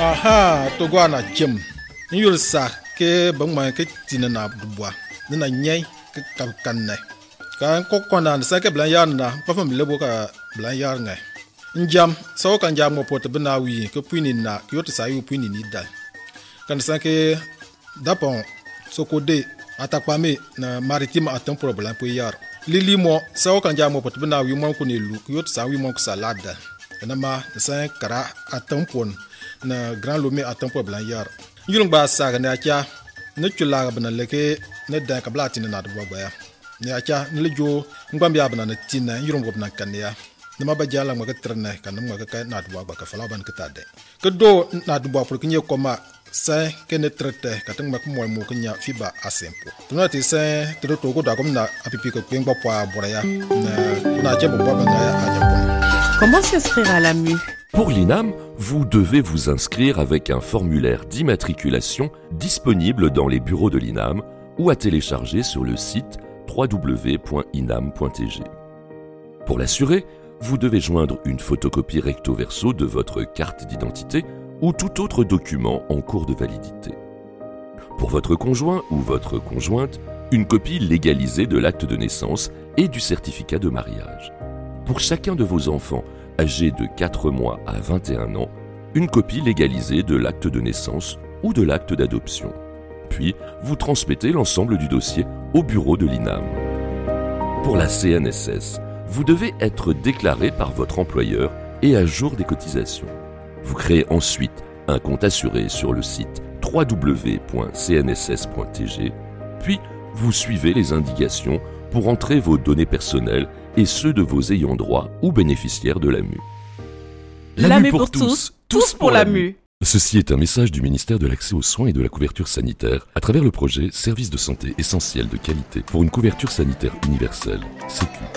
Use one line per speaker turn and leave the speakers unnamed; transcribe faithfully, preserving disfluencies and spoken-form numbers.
Aha, Togwana Jim. You'll sa ke bangman ke tinana dubois. Nina nyai ke kapkanne. Kan kokona sa ke blan yarna, pa fam lebo ka blan yarnga. Njam, so kan jam mo pot benawi ke puini na kyot sa yu puini ni dal. Kan sa ke dapon sokode atakpame na maritime aton problem po yar. Lili mo sa kan jam mo pot benawi mo ko ni lu kyot sa wi mo ko salada. Na ma sa kara aton pon na grand lomé aton problem yar. Yulung ba sa ga na kya ne chula ga na leke ne da ka blati na do baya. Ne acha ne lejo ngwambi abana na tina yulung go na kanya. Nama ba jala ma ka trene kan ma ka na do ba ka fala ban ka tade. Ke do na do ba pour kinye koma sa ke ne trete ka tang ma ko mo mo kanya fiba asempo. Tuna ti sa te to go da kom na apipi ko kweng ba kwa boraya na na che bo ba ga ya anya bo.
Comment s'inscrire à l'A M U?
Pour l'I N A M, vous devez vous inscrire avec un formulaire d'immatriculation disponible dans les bureaux de l'I N A M ou à télécharger sur le site w w w point inam point t g. Pour l'assurer, vous devez joindre une photocopie recto verso de votre carte d'identité ou tout autre document en cours de validité. Pour votre conjoint ou votre conjointe, une copie légalisée de l'acte de naissance et du certificat de mariage. Pour chacun de vos enfants âgés de quatre mois à vingt et un ans, une copie légalisée de l'acte de naissance ou de l'acte d'adoption. Puis, vous transmettez l'ensemble du dossier au bureau de l'I N A M. Pour la C N S S, vous devez être déclaré par votre employeur et à jour des cotisations. Vous créez ensuite un compte assuré sur le site w w w point c n s s point t g, puis vous suivez les indications pour entrer vos données personnelles et ceux de vos ayants droit ou bénéficiaires de l'A M U.
L'A M U pour tous, tous pour l'A M U.
Ceci est un message du ministère de l'Accès aux soins et de la couverture sanitaire à travers le projet Services de santé essentiels de qualité pour une couverture sanitaire universelle, Sécu.